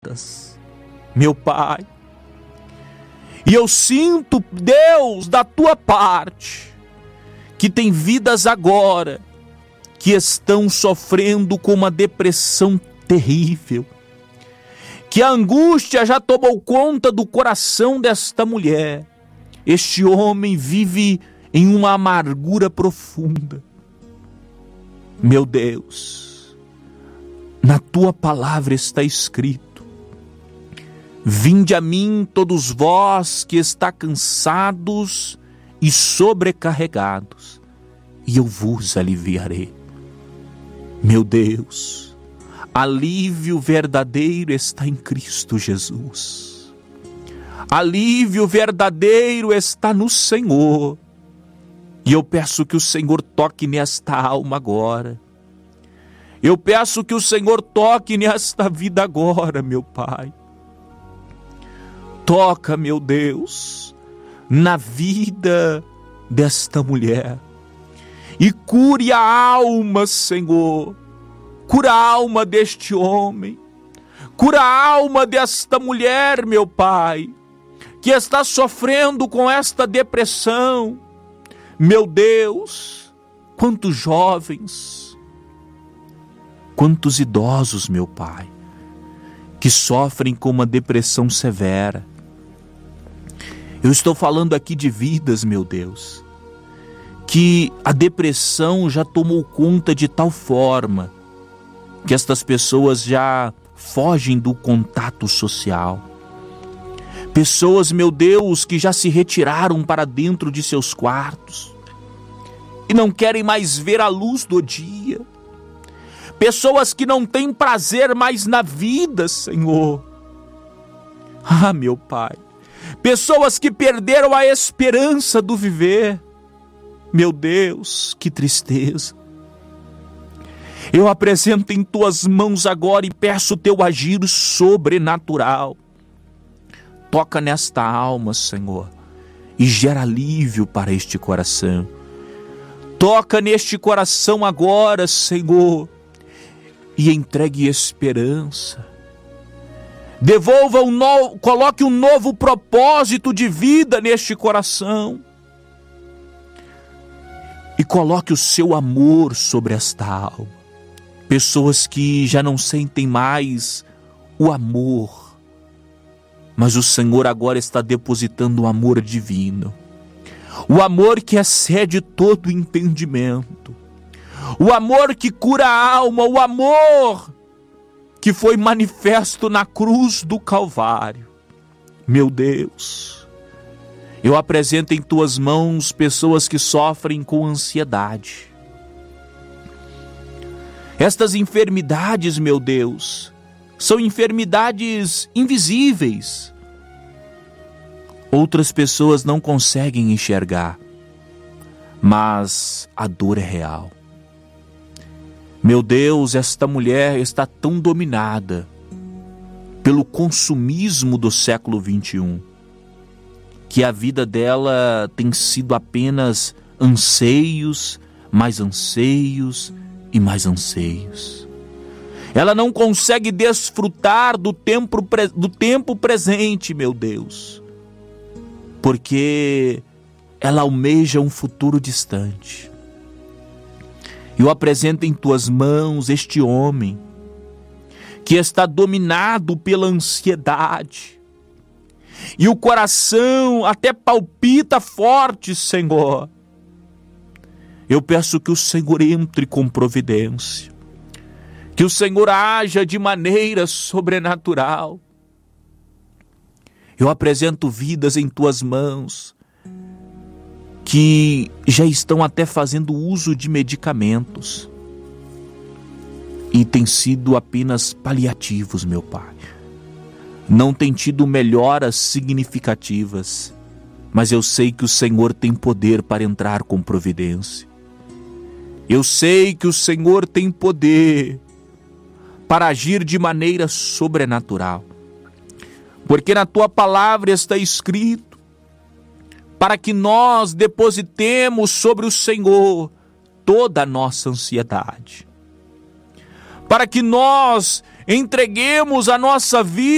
portas, meu Pai. E eu sinto, Deus, da tua parte, que tem vidas agora que estão sofrendo com uma depressão terrível, que a angústia já tomou conta do coração desta mulher. Este homem vive em uma amargura profunda. Meu Deus, na tua palavra está escrito: vinde a mim todos vós que está cansados e sobrecarregados, e eu vos aliviarei. Meu Deus, alívio verdadeiro está em Cristo Jesus. Alívio verdadeiro está no Senhor. E eu peço que o Senhor toque nesta alma agora. Eu peço que o Senhor toque nesta vida agora, meu Pai. Toca, meu Deus, na vida desta mulher. E cure a alma, Senhor. Cura a alma deste homem. Cura a alma desta mulher, meu Pai, que está sofrendo com esta depressão. Meu Deus, quantos jovens, quantos idosos, meu Pai, que sofrem com uma depressão severa. Eu estou falando aqui de vidas, meu Deus, que a depressão já tomou conta de tal forma que estas pessoas já fogem do contato social. Pessoas, meu Deus, que já se retiraram para dentro de seus quartos e não querem mais ver a luz do dia. Pessoas que não têm prazer mais na vida, Senhor. Ah, meu Pai. Pessoas que perderam a esperança do viver. Meu Deus, que tristeza. Eu apresento em tuas mãos agora e peço o teu agir sobrenatural. Toca nesta alma, Senhor, e gera alívio para este coração. Toca neste coração agora, Senhor, e entregue esperança. Devolva coloque um novo propósito de vida neste coração. E coloque o seu amor sobre esta alma. Pessoas que já não sentem mais o amor, mas o Senhor agora está depositando o amor divino. O amor que excede todo entendimento. O amor que cura a alma. O amor que foi manifesto na cruz do Calvário. Meu Deus, eu apresento em tuas mãos pessoas que sofrem com ansiedade. Estas enfermidades, meu Deus, são enfermidades invisíveis. Outras pessoas não conseguem enxergar, mas a dor é real. Meu Deus, esta mulher está tão dominada pelo consumismo do século 21, que a vida dela tem sido apenas anseios, mais anseios e mais anseios. Ela não consegue desfrutar do tempo presente, meu Deus, porque ela almeja um futuro distante. Eu apresento em tuas mãos este homem que está dominado pela ansiedade e o coração até palpita forte, Senhor. Eu peço que o Senhor entre com providência, que o Senhor haja de maneira sobrenatural. Eu apresento vidas em tuas mãos que já estão até fazendo uso de medicamentos e têm sido apenas paliativos, meu Pai. Não tem tido melhoras significativas, mas eu sei que o Senhor tem poder para entrar com providência. Eu sei que o Senhor tem poder para agir de maneira sobrenatural, porque na tua palavra está escrito para que nós depositemos sobre o Senhor toda a nossa ansiedade, para que nós entreguemos a nossa vida